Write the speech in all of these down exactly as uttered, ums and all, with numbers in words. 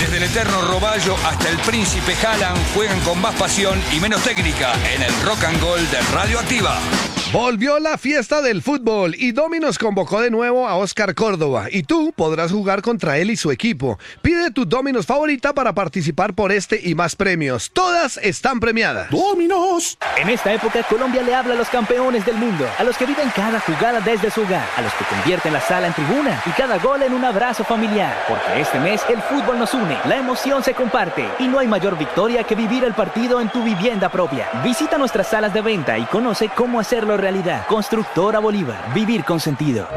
Desde el eterno Roballo hasta el príncipe Haaland juegan con más pasión y menos técnica en el Rock and Gold de Radioactiva. Volvió la fiesta del fútbol y Domino's convocó de nuevo a Oscar Córdoba y tú podrás jugar contra él y su equipo. Pide tu Domino's favorita para participar por este y más premios. Todas están premiadas. ¡Domino's! En esta época Colombia le habla a los campeones del mundo, a los que viven cada jugada desde su hogar, a los que convierten la sala en tribuna y cada gol en un abrazo familiar. Porque este mes el fútbol nos une, la emoción se comparte y no hay mayor victoria que vivir el partido en tu vivienda propia. Visita nuestras salas de venta y conoce cómo hacerlo realidad. Constructora Bolívar. Vivir con sentido.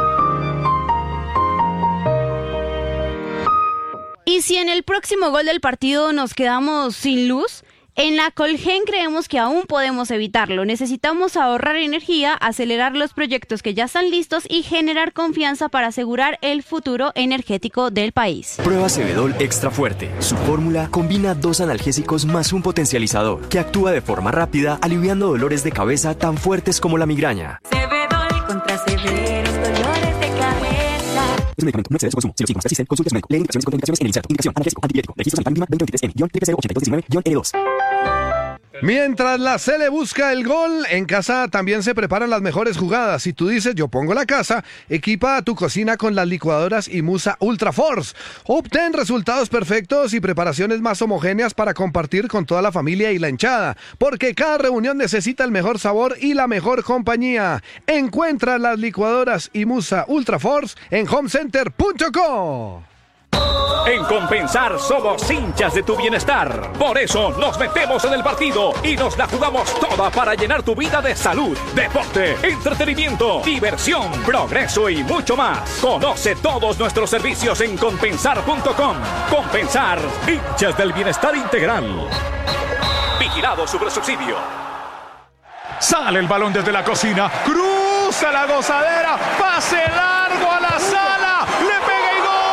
Y si en el próximo gol del partido nos quedamos sin luz, en la Colgen creemos que aún podemos evitarlo. Necesitamos ahorrar energía, acelerar los proyectos que ya están listos y generar confianza para asegurar el futuro energético del país. Prueba Cebedol Extra Fuerte. Su fórmula combina dos analgésicos más un potencializador que actúa de forma rápida, aliviando dolores de cabeza tan fuertes como la migraña. Cebedol contra severos dolores de cabeza. Es un medicamento, no excede su consumo. Si los síntomas persisten, consulte a su médico. Lee indicaciones y contraindicaciones en el inserto. Indicación: analgésico, antibiótico. Registro sanitario mínima veinte veintitrés M, T P cero ochenta y dos diecinueve N dos. Mientras la Cele busca el gol, en casa también se preparan las mejores jugadas. Si tú dices yo pongo la casa, equipa a tu cocina con las licuadoras y Musa Ultra Force. Obtén resultados perfectos y preparaciones más homogéneas para compartir con toda la familia y la hinchada, porque cada reunión necesita el mejor sabor y la mejor compañía. Encuentra las licuadoras y Musa Ultra Force en homecenter punto com. En Compensar somos hinchas de tu bienestar. Por eso nos metemos en el partido y nos la jugamos toda para llenar tu vida de salud, deporte, entretenimiento, diversión, progreso y mucho más. Conoce todos nuestros servicios en compensar punto com. Compensar, hinchas del bienestar integral. Vigilado Supersubsidio. Sale el balón desde la cocina, cruza la gozadera, pase largo a la sala, le pega y gol.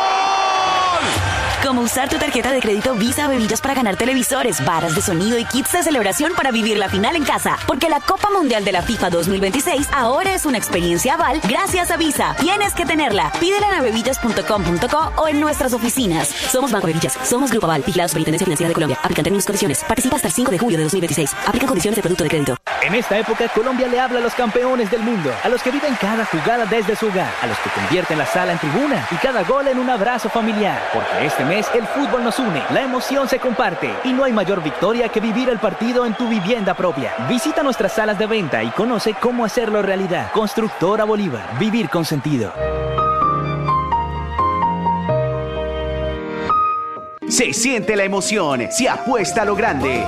Como usar tu tarjeta de crédito Visa Bebillas para ganar televisores, varas de sonido y kits de celebración para vivir la final en casa. Porque la Copa Mundial de la FIFA dos mil veintiséis ahora es una experiencia Aval gracias a Visa. Tienes que tenerla. Pídela en bebillas punto com punto co o en nuestras oficinas. Somos Banco Bebillas. Somos Grupo Aval. Vigilado Superintendencia Financiera de Colombia. Aplican términos y condiciones. Participa hasta el cinco de julio de dos mil veintiséis. Aplican condiciones de producto de crédito. En esta época Colombia le habla a los campeones del mundo, a los que viven cada jugada desde su hogar, a los que convierten la sala en tribuna y cada gol en un abrazo familiar. Porque este mes el fútbol nos une, la emoción se comparte y no hay mayor victoria que vivir el partido en tu vivienda propia. Visita nuestras salas de venta y conoce cómo hacerlo realidad. Constructora Bolívar. Vivir con sentido. Se siente la emoción, se apuesta a lo grande.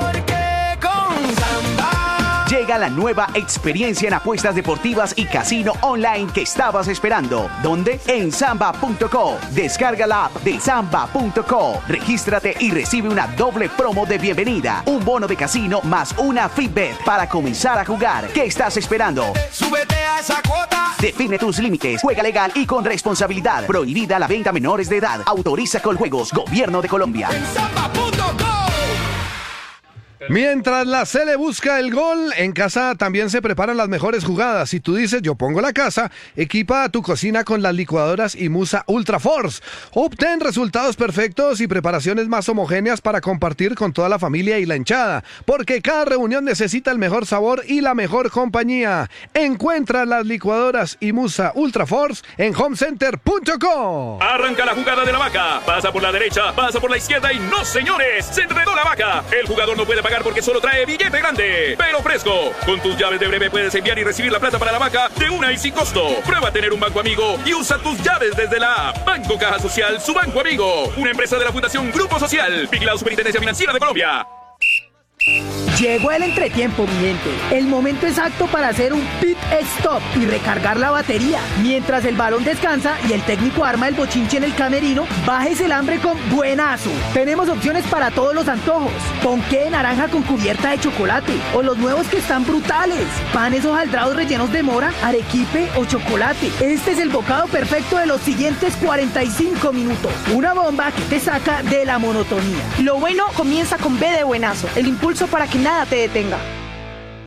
Llega la nueva experiencia en apuestas deportivas y casino online que estabas esperando. ¿Dónde? En Samba punto co. Descarga la app de Samba punto co. Regístrate y recibe una doble promo de bienvenida. Un bono de casino más una FreeBet para comenzar a jugar. ¿Qué estás esperando? ¡Súbete a esa cuota! Define tus límites. Juega legal y con responsabilidad. Prohibida la venta a menores de edad. Autoriza Coljuegos. Gobierno de Colombia. En Samba punto co. Mientras la Cele busca el gol, en casa también se preparan las mejores jugadas. Si tú dices yo pongo la casa, equipa a tu cocina con las licuadoras y Musa Ultra Force. Obtén resultados perfectos y preparaciones más homogéneas para compartir con toda la familia y la hinchada, porque cada reunión necesita el mejor sabor y la mejor compañía. Encuentra las licuadoras y Musa Ultra Force en homecenter punto com. Arranca la jugada de la vaca. Pasa por la derecha, pasa por la izquierda y no, señores, se enredó la vaca. El jugador no puede pagar porque solo trae billete grande, pero fresco. Con tus llaves de Breve puedes enviar y recibir la plata para la vaca de una y sin costo. Prueba a tener un banco amigo y usa tus llaves desde la app. Banco Caja Social, su banco amigo. Una empresa de la Fundación Grupo Social. Vigilado Superintendencia Financiera de Colombia. Llegó el entretiempo, mi gente. El momento exacto para hacer un pit stop y recargar la batería. Mientras el balón descansa y el técnico arma el bochinche en el camerino, bajes el hambre con Buenazo. Tenemos opciones para todos los antojos. Ponqué de naranja con cubierta de chocolate. O los nuevos que están brutales. Panes hojaldrados rellenos de mora, arequipe o chocolate. Este es el bocado perfecto de los siguientes cuarenta y cinco minutos. Una bomba que te saca de la monotonía. Lo bueno comienza con B de Buenazo. El impulso para que nada te detenga.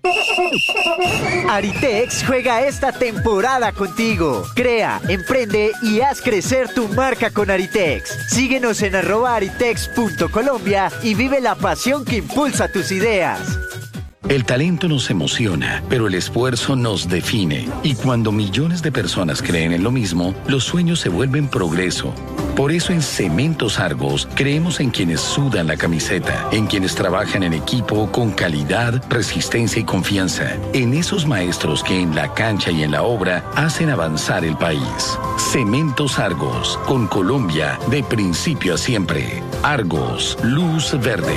Aritex juega esta temporada contigo. Crea, emprende y haz crecer tu marca con Aritex. Síguenos en arroba aritex punto colombia y vive la pasión que impulsa tus ideas. El talento nos emociona, pero el esfuerzo nos define. Y cuando millones de personas creen en lo mismo, los sueños se vuelven progreso. Por eso en Cementos Argos creemos en quienes sudan la camiseta, en quienes trabajan en equipo con calidad, resistencia y confianza, en esos maestros que en la cancha y en la obra hacen avanzar el país. Cementos Argos, con Colombia de principio a siempre. Argos, luz verde.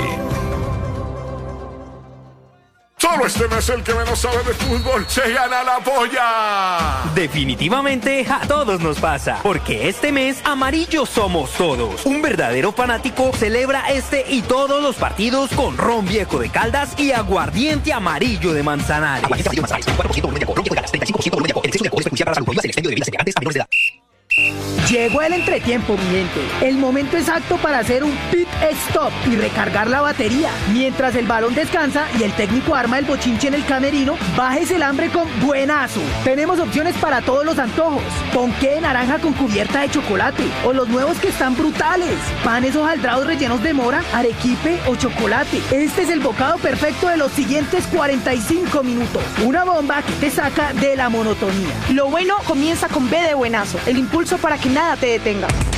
Solo este mes el que menos sabe de fútbol se gana la polla. Definitivamente a todos nos pasa, porque este mes amarillos somos todos. Un verdadero fanático celebra este y todos los partidos con ron viejo de Caldas y aguardiente amarillo de Manzanares. Aguardiente amarillo de Manzanares, cuatro por ciento volumen de alcohol, ron viejo de Caldas, treinta y cinco por ciento volumen de alcohol. El exceso de alcohol es perjudicial para la salud. Prohíbas el expendio de bebidas elegantes a menores de edad. Llegó el entretiempo, mi gente. El momento exacto para hacer un pit stop y recargar la batería. Mientras el balón descansa y el técnico arma el bochinche en el camerino, bájese el hambre con Buenazo. Tenemos opciones para todos los antojos. Ponqué de naranja con cubierta de chocolate. O los nuevos que están brutales. Panes hojaldrados rellenos de mora, arequipe o chocolate. Este es el bocado perfecto de los siguientes cuarenta y cinco minutos. Una bomba que te saca de la monotonía. Lo bueno comienza con B de Buenazo. El impulso para que nada te detenga.